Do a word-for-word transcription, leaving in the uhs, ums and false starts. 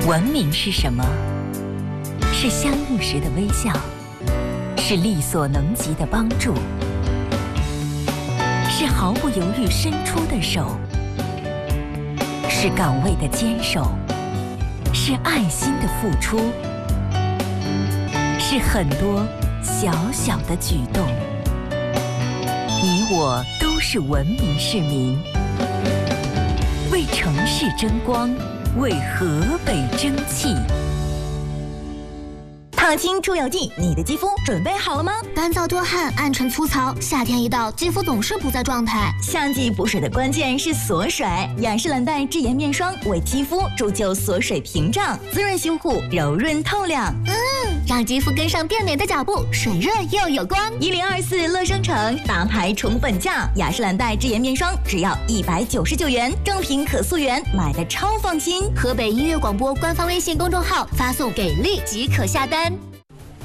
文明是什么？是相遇时的微笑，是力所能及的帮助，是毫不犹豫伸出的手，是岗位的坚守，是爱心的付出，是很多小小的举动。你我都是文明市民，为城市争光，为河北争气。 烫青出油剂，你的肌肤准备好了吗？ 干燥多汗，暗沉粗糙，夏天一到，肌肤总是不在状态。 夏季补水的关键是锁水，雅诗兰黛智妍面霜为肌肤铸就锁水屏障，滋润修护，柔润透亮。 嗯，让肌肤跟上变美的脚步，水润又有光。 一零二四乐生城大牌宠本价，雅诗兰黛智妍面霜只要一百九十九元，正品可溯源，买的超放心。 河北音乐广播官方微信公众号发送给力即可下单。